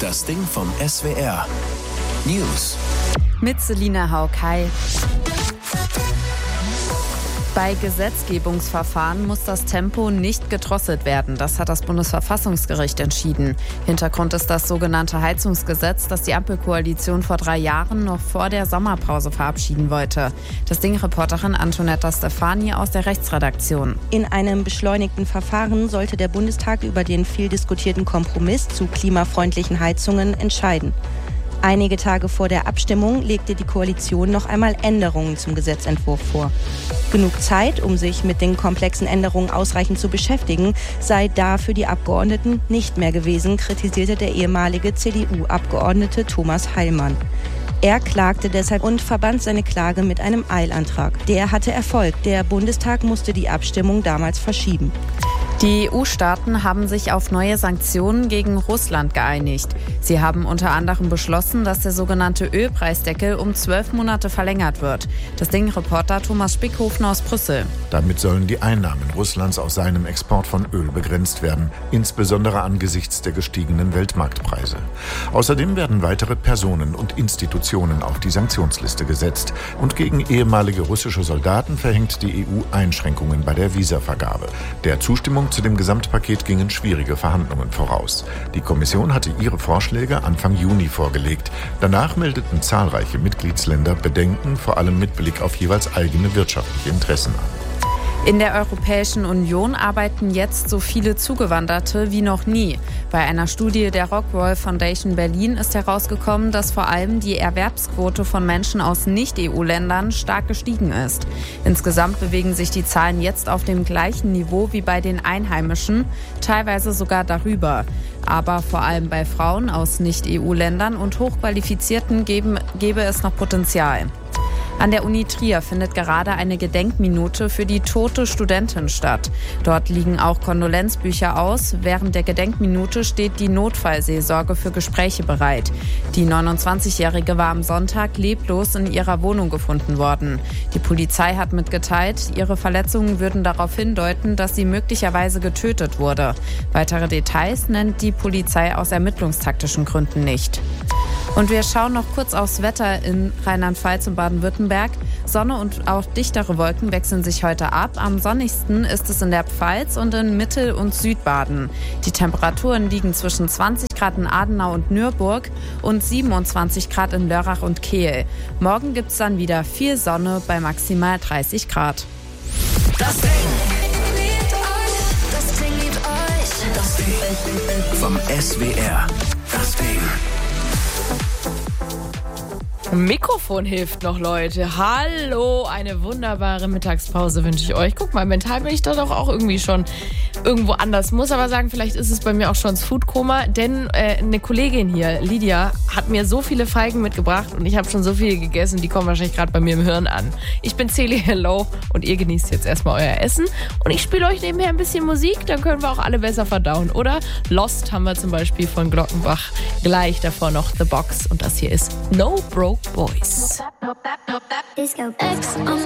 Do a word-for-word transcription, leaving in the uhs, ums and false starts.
Das Ding vom S W R. News. Mit Selina Haug. Hi. Bei Gesetzgebungsverfahren muss das Tempo nicht gedrosselt werden. Das hat das Bundesverfassungsgericht entschieden. Hintergrund ist das sogenannte Heizungsgesetz, das die Ampelkoalition vor drei Jahren noch vor der Sommerpause verabschieden wollte. Das Ding-Reporterin Antonetta Stefani aus der Rechtsredaktion. In einem beschleunigten Verfahren sollte der Bundestag über den viel diskutierten Kompromiss zu klimafreundlichen Heizungen entscheiden. Einige Tage vor der Abstimmung legte die Koalition noch einmal Änderungen zum Gesetzentwurf vor. Genug Zeit, um sich mit den komplexen Änderungen ausreichend zu beschäftigen, sei da für die Abgeordneten nicht mehr gewesen, kritisierte der ehemalige C D U-Abgeordnete Thomas Heilmann. Er klagte deshalb und verband seine Klage mit einem Eilantrag. Der hatte Erfolg. Der Bundestag musste die Abstimmung damals verschieben. Die E U-Staaten haben sich auf neue Sanktionen gegen Russland geeinigt. Sie haben unter anderem beschlossen, dass der sogenannte Ölpreisdeckel um zwölf Monate verlängert wird. Das Ding-Reporter Thomas Spickhofen aus Brüssel. Damit sollen die Einnahmen Russlands aus seinem Export von Öl begrenzt werden, insbesondere angesichts der gestiegenen Weltmarktpreise. Außerdem werden weitere Personen und Institutionen auf die Sanktionsliste gesetzt. Und gegen ehemalige russische Soldaten verhängt die E U Einschränkungen bei der Visavergabe. Der Zustimmung zu dem Gesamtpaket gingen schwierige Verhandlungen voraus. Die Kommission hatte ihre Vorschläge Anfang Juni vorgelegt. Danach meldeten zahlreiche Mitgliedsländer Bedenken, vor allem mit Blick auf jeweils eigene wirtschaftliche Interessen an. In der Europäischen Union arbeiten jetzt so viele Zugewanderte wie noch nie. Bei einer Studie der Rockwool Foundation Berlin ist herausgekommen, dass vor allem die Erwerbsquote von Menschen aus Nicht-E U-Ländern stark gestiegen ist. Insgesamt bewegen sich die Zahlen jetzt auf dem gleichen Niveau wie bei den Einheimischen, teilweise sogar darüber. Aber vor allem bei Frauen aus Nicht-E U-Ländern und Hochqualifizierten geben, gäbe es noch Potenzial. An der Uni Trier findet gerade eine Gedenkminute für die tote Studentin statt. Dort liegen auch Kondolenzbücher aus. Während der Gedenkminute steht die Notfallseelsorge für Gespräche bereit. Die neunundzwanzigjährige war am Sonntag leblos in ihrer Wohnung gefunden worden. Die Polizei hat mitgeteilt, ihre Verletzungen würden darauf hindeuten, dass sie möglicherweise getötet wurde. Weitere Details nennt die Polizei aus ermittlungstaktischen Gründen nicht. Und wir schauen noch kurz aufs Wetter in Rheinland-Pfalz und Baden-Württemberg. Sonne und auch dichtere Wolken wechseln sich heute ab. Am sonnigsten ist es in der Pfalz und in Mittel- und Südbaden. Die Temperaturen liegen zwischen zwanzig Grad in Adenau und Nürburg und siebenundzwanzig Grad in Lörrach und Kehl. Morgen gibt es dann wieder viel Sonne bei maximal dreißig Grad. Das Ding. Das Ding liebt euch. Das Ding vom S W R. Das Ding. Mikrofon hilft noch, Leute. Hallo, eine wunderbare Mittagspause wünsche ich euch. Guck mal, mental bin ich da doch auch irgendwie schon irgendwo anders. Muss aber sagen, vielleicht ist es bei mir auch schon das Foodkoma, denn äh, eine Kollegin hier, Lydia, hat mir so viele Feigen mitgebracht und ich habe schon so viele gegessen, die kommen wahrscheinlich gerade bei mir im Hirn an. Ich bin Celi, hello, und ihr genießt jetzt erstmal euer Essen und ich spiele euch nebenher ein bisschen Musik, dann können wir auch alle besser verdauen, oder? Lost haben wir zum Beispiel von Glockenbach, gleich davor noch The Box und das hier ist No Broke Boys. Disco X on